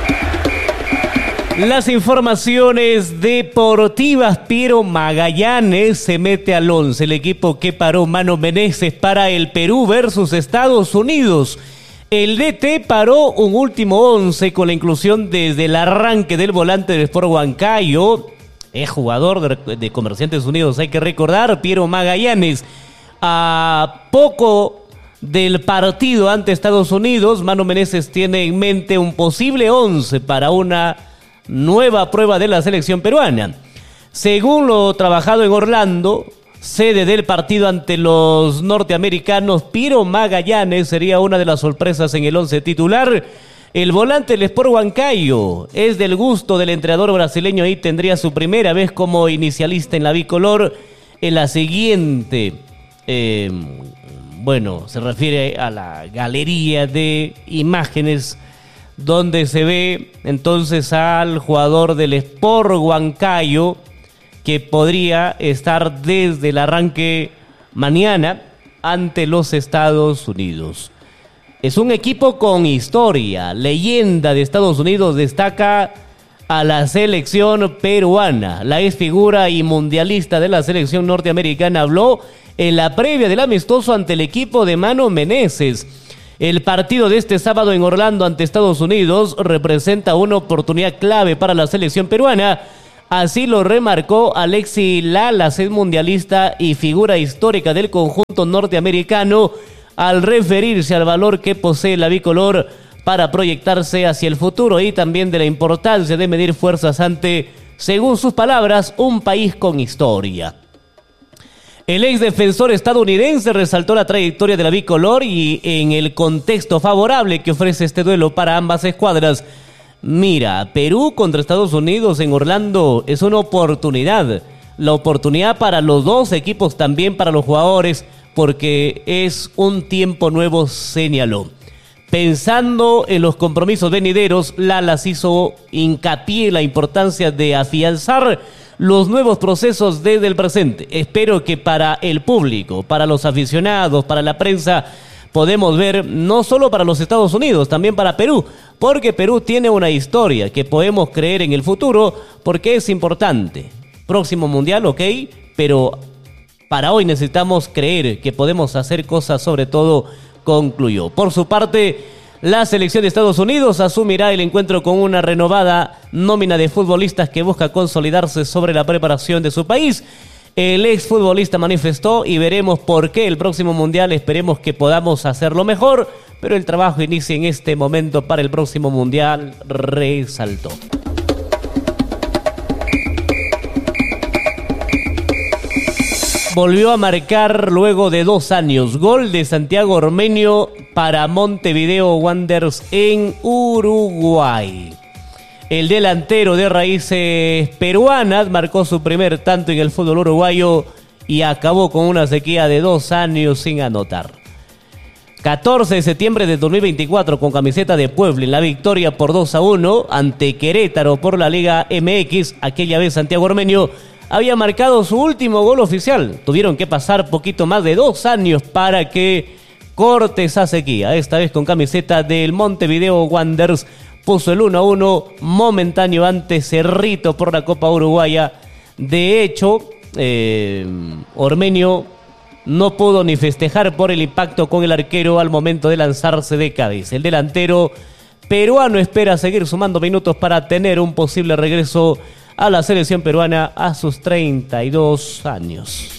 Las informaciones deportivas. Piero Magallanes se mete al 11, el equipo que paró Mano Menezes para el Perú versus Estados Unidos. El DT paró un último 11 con la inclusión desde el arranque del volante del Sport Huancayo, es jugador de Comerciantes Unidos, hay que recordar, Piero Magallanes. A poco del partido ante Estados Unidos, Mano Menezes tiene en mente un posible 11 para una nueva prueba de la selección peruana. Según lo trabajado en Orlando, sede del partido ante los norteamericanos, Piero Magallanes sería una de las sorpresas en el 11 titular. El volante del Sport Huancayo es del gusto del entrenador brasileño y tendría su primera vez como inicialista en la bicolor en la siguiente. Se refiere a la galería de imágenes donde se ve entonces al jugador del Sport Huancayo que podría estar desde el arranque mañana ante los Estados Unidos. Es un equipo con historia, leyenda de Estados Unidos, destaca a la selección peruana. La ex figura y mundialista de la selección norteamericana habló en la previa del amistoso ante el equipo de Mano Menezes. El partido de este sábado en Orlando ante Estados Unidos representa una oportunidad clave para la selección peruana. Así lo remarcó Alexis Lalas, ex mundialista y figura histórica del conjunto norteamericano, al referirse al valor que posee la bicolor para proyectarse hacia el futuro y también de la importancia de medir fuerzas ante, según sus palabras, un país con historia. El ex defensor estadounidense resaltó la trayectoria de la bicolor y en el contexto favorable que ofrece este duelo para ambas escuadras. Mira, Perú contra Estados Unidos en Orlando es una oportunidad. La oportunidad para los dos equipos, también para los jugadores, porque es un tiempo nuevo, señaló. Pensando en los compromisos venideros, Lalas hizo hincapié en la importancia de afianzar los nuevos procesos desde el presente. Espero que para el público, para los aficionados, para la prensa, podemos ver no solo para los Estados Unidos, también para Perú, porque Perú tiene una historia que podemos creer en el futuro, porque es importante. Próximo mundial, ok, pero para hoy necesitamos creer que podemos hacer cosas, sobre todo, concluyó. Por su parte, la selección de Estados Unidos asumirá el encuentro con una renovada nómina de futbolistas que busca consolidarse sobre la preparación de su país. El exfutbolista manifestó y veremos por qué el próximo mundial, esperemos que podamos hacerlo mejor, pero el trabajo inicia en este momento para el próximo mundial, resaltó. Volvió a marcar luego de 2 años. Gol de Santiago Ormeño para Montevideo Wanderers en Uruguay. El delantero de raíces peruanas marcó su primer tanto en el fútbol uruguayo y acabó con una sequía de 2 años sin anotar. 14 de septiembre de 2024 con camiseta de Puebla en la victoria por 2-1 ante Querétaro por la Liga MX. Aquella vez Santiago Ormeño había marcado su último gol oficial. Tuvieron que pasar poquito más de 2 años para que corte esa sequía. Esta vez con camiseta del Montevideo Wanderers puso el 1-1 momentáneo ante Cerrito por la Copa Uruguaya. De hecho, Ormeño no pudo ni festejar por el impacto con el arquero al momento de lanzarse de cabeza. El delantero peruano espera seguir sumando minutos para tener un posible regreso a la selección peruana a sus 32 años.